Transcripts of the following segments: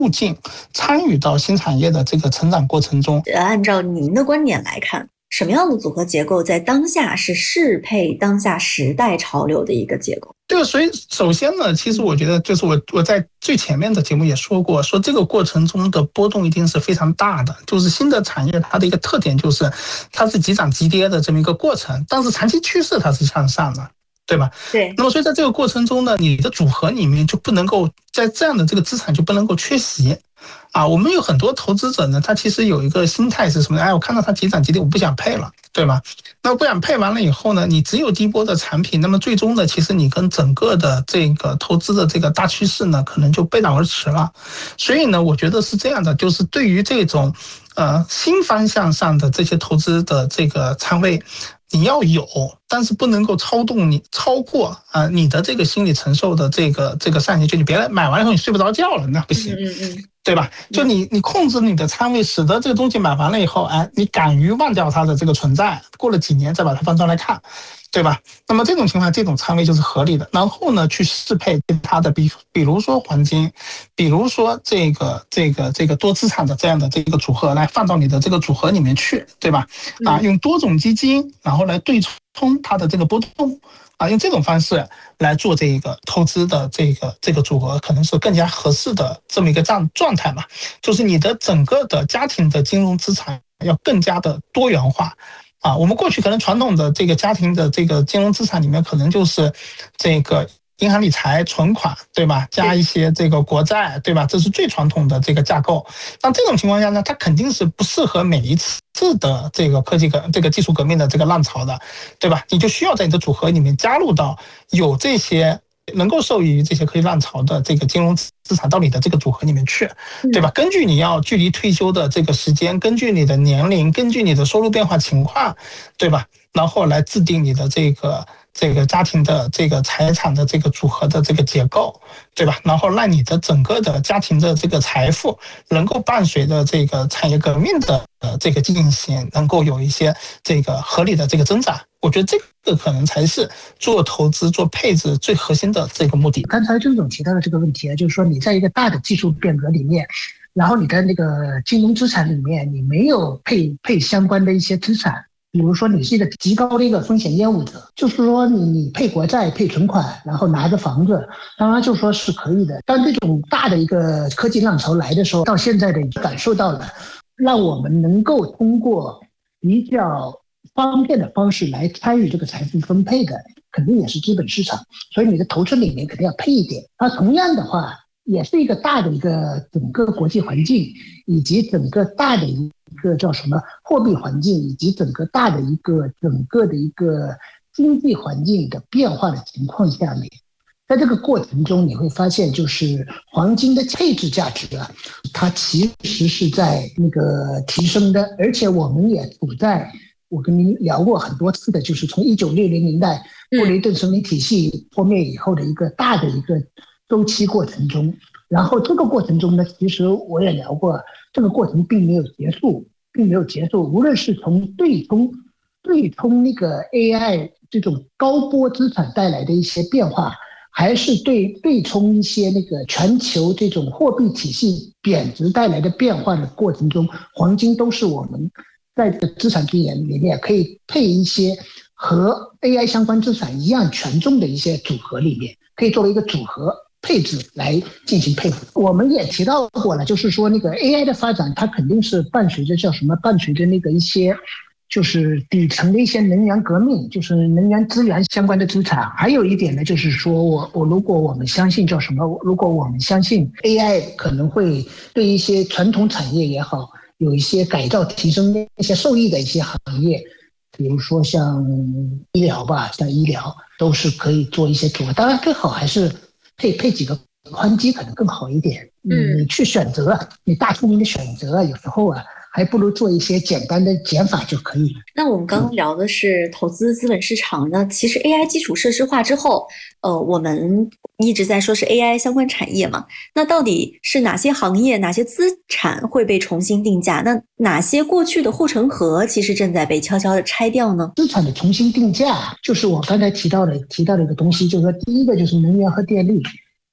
进参与到新产业的这个成长过程中。 按照您的观点来看，什么样的组合结构在当下是适配当下时代潮流的一个结构？ 对，所以首先呢，其实我觉得就是我在最前面的节目也说过，说这个过程中的波动一定是非常大的，就是新的产业它的一个特点就是它是急涨急跌的这么一个过程，但是长期趋势它是向上的，对吧？ 对。 那么所以在这个过程中呢，你的组合里面就不能够在这样的这个资产就不能够缺席。我们有很多投资者呢，他其实有一个心态是什么呢？我看到它急涨急跌，我不想配了，对吧？那不想配完了以后呢，你只有低波的产品，那么最终呢，其实你跟整个的这个投资的这个大趋势呢，可能就背道而驰了。所以呢，我觉得是这样的，就是对于这种新方向上的这些投资的这个仓位，你要有，但是不能够超过你的这个心理承受的这个上限，就你别买完了以后你睡不着觉了，那不行。对吧？就你控制你的仓位，使得这个东西买完了以后，你敢于忘掉它的这个存在，过了几年再把它翻出来看，对吧？那么这种情况，这种仓位就是合理的。然后呢，去适配它的比如说黄金，比如说这个多资产的这样的这个组合来放到你的这个组合里面去，对吧？用多种基金，然后来对冲它的这个波动。用这种方式来做这个投资的这个组合，可能是更加合适的这么一个状态嘛。就是你的整个的家庭的金融资产要更加的多元化。我们过去可能传统的这个家庭的这个金融资产里面，可能就是这个银行理财、存款，对吧？加一些这个国债，对吧？这是最传统的这个架构。那这种情况下呢，它肯定是不适合每一次的这个技术革命的这个浪潮的，对吧？你就需要在你的组合里面加入到有这些能够受益于这些科技浪潮的这个金融资产到你的这个组合里面去，对吧？根据你要距离退休的这个时间，根据你的年龄，根据你的收入变化情况，对吧？然后来制定你的这个家庭的这个财产的这个组合的这个结构，对吧？然后让你的整个的家庭的这个财富能够伴随着这个产业革命的这个进行，能够有一些这个合理的这个增长。我觉得这个可能才是做投资、做配置最核心的这个目的。 刚才郑总提到的这个问题就是说你在一个大的技术变革里面，然后你的那个金融资产里面你没有配相关的一些资产。比如说你是一个极高的一个风险业务者，就是说你配国债、配存款，然后拿着房子，当然就说是可以的。当这种大的一个科技浪潮来的时候，到现在的感受到了，让我们能够通过比较方便的方式来参与这个财富分配的，肯定也是资本市场。所以你的投资里面肯定要配一点。同样的话，也是一个大的一个整个国际环境，以及整个大的一个叫什么货币环境，以及整个大的一个整个的一个经济环境的变化的情况下面，在这个过程中你会发现，就是黄金的配置价值它其实是在那个提升的。而且我们也处在我跟您聊过很多次的，就是从1960年代布雷顿森林体系破灭以后的一个大的一个周期过程中。然后这个过程中呢，其实我也聊过，这个过程并没有结束。无论是从对冲那个 AI 这种高波资产带来的一些变化，还是对冲一些那个全球这种货币体系贬值带来的变化的过程中，黄金都是我们在资产资源里面可以配一些和 AI 相关资产一样权重的一些组合里面，可以作为一个组合配置来进行配合。我们也提到过了，就是说那个 AI 的发展，它肯定是伴随着那个一些就是底层的一些能源革命，就是能源资源相关的资产。还有一点呢，就是说如果我们相信如果我们相信 AI 可能会对一些传统产业也好，有一些改造提升的一些受益的一些行业，比如说像医疗都是可以做一些组合。当然最好还是配几个宽基可能更好一点。你去选择，你大聪明的选择，有时候还不如做一些简单的减法就可以了。 那我们刚刚聊的是投资资本市场呢，其实 AI 基础设施化之后，我们一直在说是 AI 相关产业嘛，那到底是哪些行业、哪些资产会被重新定价？那哪些过去的护城河其实正在被悄悄的拆掉呢？ 资产的重新定价，就是我刚才提到的一个东西，就是说第一个就是能源和电力。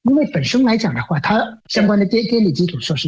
因为本身来讲的话，它相关的电力基础设施